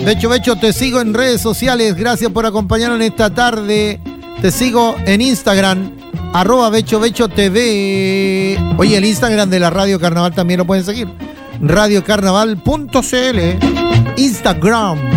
Becho Becho, te sigo en redes sociales. Gracias por acompañarnos en esta tarde. Te sigo en Instagram, @Becho Becho TV. Oye, el Instagram de la Radio Carnaval también lo pueden seguir. radiocarnaval.cl. Instagram.